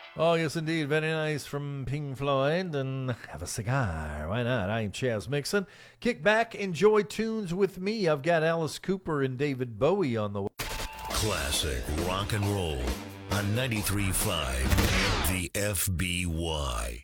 Oh, yes, indeed. Very nice from Pink Floyd. And have a cigar. Why not? I'm Chaz Mixon. Kick back, enjoy tunes with me. I've got Alice Cooper and David Bowie on the way. Classic rock and roll on 93.5 The FBY.